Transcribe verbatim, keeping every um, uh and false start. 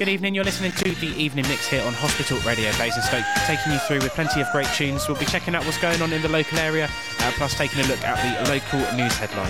Good evening, you're listening to the Evening Mix here on Hospital Radio Basingstoke, taking you through with plenty of great tunes. We'll be checking out what's going on in the local area, uh, plus taking a look at the local news headlines.